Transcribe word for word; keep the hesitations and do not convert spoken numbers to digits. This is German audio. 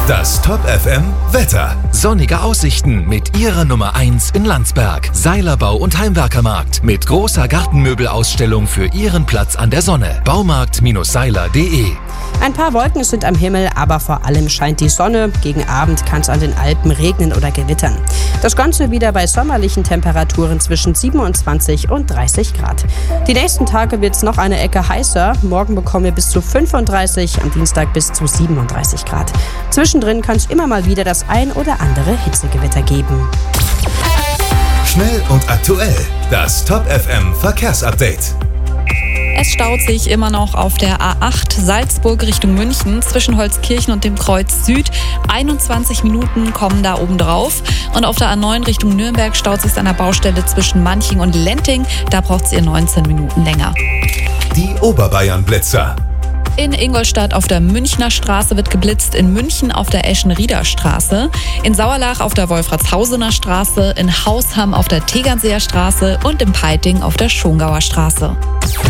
Das Top F M Wetter. Sonnige Aussichten mit Ihrer Nummer eins in Landsberg. Seilerbau und Heimwerkermarkt mit großer Gartenmöbelausstellung für Ihren Platz an der Sonne. Baumarkt Seiler punkt de. Ein paar Wolken sind am Himmel, aber vor allem scheint die Sonne. Gegen Abend kann es an den Alpen regnen oder gewittern. Das Ganze wieder bei sommerlichen Temperaturen zwischen siebenundzwanzig und dreißig Grad. Die nächsten Tage wird es noch eine Ecke heißer. Morgen bekommen wir bis zu fünfunddreißig, am Dienstag bis zu siebenunddreißig Grad. Zwischendrin kann es immer mal wieder das ein oder andere Hitzegewitter geben. Schnell und aktuell. Das Top F M Verkehrsupdate. Es staut sich immer noch auf der A acht Salzburg Richtung München zwischen Holzkirchen und dem Kreuz Süd. einundzwanzig Minuten kommen da oben drauf. Und auf der A neun Richtung Nürnberg staut sich an der Baustelle zwischen Manching und Lenting. Da braucht es ihr neunzehn Minuten länger. Die Oberbayern-Blitzer. In Ingolstadt auf der Münchner Straße wird geblitzt, in München auf der Eschenrieder Straße, in Sauerlach auf der Wolfratshausener Straße, in Hausham auf der Tegernseer Straße und in Peiting auf der Schongauer Straße.